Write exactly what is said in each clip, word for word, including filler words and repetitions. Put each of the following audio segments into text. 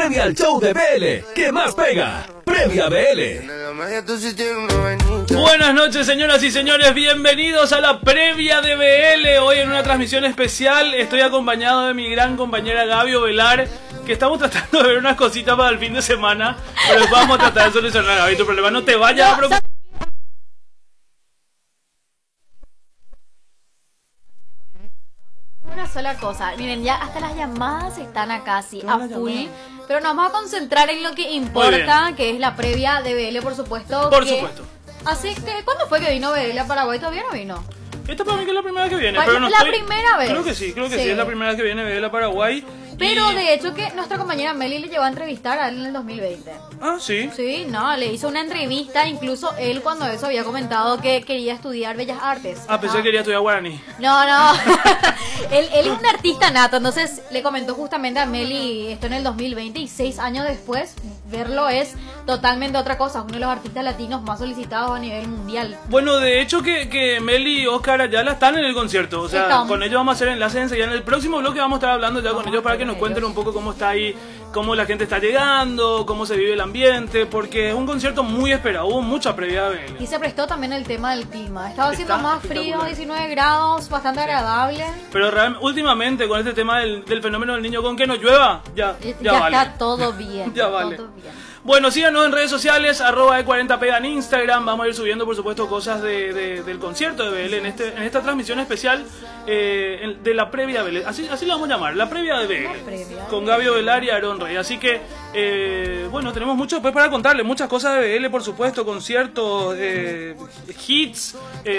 previa al show de B L, que más pega, Previa B L. Buenas noches, señoras y señores, bienvenidos a la Previa de B L. Hoy en una transmisión especial estoy acompañado de mi gran compañera Gaby Ovelar, que estamos tratando de ver unas cositas para el fin de semana, pero vamos a tratar de solucionar, Gaby, tu problema. No te vayas a preocupar. Una sola cosa, miren, ya hasta las llamadas están acá, sí, a full, pero nos vamos a concentrar en lo que importa, que es la previa de B L, por supuesto. Por que... supuesto. Así que, ¿cuándo fue que vino B L a Paraguay? ¿Todavía no vino? Esta para mí que es la primera vez que viene, Bueno, pero no la estoy... primera vez. Creo que sí, creo que sí, Sí. es la primera vez que viene B L a Paraguay. Pero y- de hecho que nuestra compañera Meli le llevó a entrevistar a él en el dos mil veinte. Ah, sí. Sí, no, le hizo una entrevista, incluso él cuando eso había comentado que quería estudiar Bellas Artes. Ah, pensé que quería estudiar guaraní. No, no, él, él es un artista nato, entonces le comentó justamente a Meli esto en el dos mil veinte y seis años después verlo es totalmente otra cosa, uno de los artistas latinos más solicitados a nivel mundial. Bueno, de hecho que, que Meli y Oscar Ayala están en el concierto, o sea, Están. con ellos vamos a hacer enlaces enseguida. En el próximo bloque vamos a estar hablando ya con ellos para que nos cuenten un poco cómo está ahí, cómo la gente está llegando, cómo se vive el ambiente, porque es un concierto muy esperado, hubo mucha previa de B L. Y se prestó también el tema del clima, estaba haciendo Está más frío, espectacular. diecinueve grados, bastante agradable. Pero realmente, últimamente con este tema del, del fenómeno del niño con que no llueva, ya, ya, Ya, vale. está todo bien. Ya vale. Todo bien. Bueno, síganos en redes sociales, arroba E cuarenta P en Instagram. Vamos a ir subiendo, por supuesto, cosas de, de- del concierto de B L en, este, en esta transmisión especial eh, en- de la previa de B L. Así, así la vamos a llamar, la previa de B L. La previa. Con Gaby Ovelar y Aarón Rey. Así que, eh, bueno, tenemos mucho después para contarles. Muchas cosas de B L, por supuesto, conciertos, eh, hits.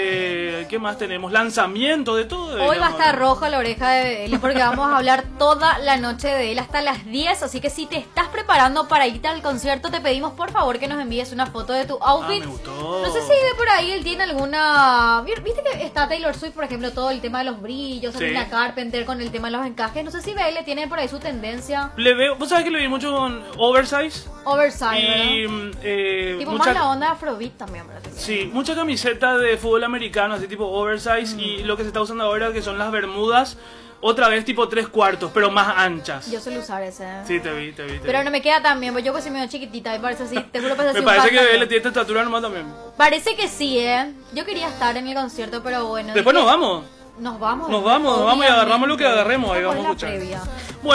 Eh, ¿Qué más tenemos? Lanzamientos, de todo. Hoy va a digamos. estar roja la oreja de B L porque vamos a hablar toda la noche de él hasta las diez, así que si te estás preparando para irte al concierto, te pedimos por favor que nos envíes una foto de tu outfit. Ah, me gustó. No sé si de por ahí él tiene alguna... Viste que está Taylor Swift, por ejemplo, todo el tema de los brillos, Sí. Sabrina Carpenter con el tema de los encajes. No sé si B L tiene por ahí su tendencia Le veo, vos sabés que le vi mucho con Oversize. oversize, Y ¿verdad? eh, Tipo mucha, más la onda afrobeat también, ¿verdad? sí, mucha camiseta de fútbol americano, así tipo oversize, Mm. y lo que se está usando ahora que son las bermudas, otra vez tipo tres cuartos, pero más anchas. Yo suelo usar ese. Sí, te vi, te vi. Te Pero vi. no me queda tan bien, porque yo pues soy medio chiquitita, me parece así, te juro que parece así Me un parece que pantalón. él tiene esta estatura nomás también. Parece que sí, ¿eh? Yo quería estar en el concierto, pero bueno. Después dije, nos vamos. Nos vamos. Nos vamos, nos vamos y agarramos lo que obviamente. agarremos, ahí Esta vamos a fue la escuchar. previa.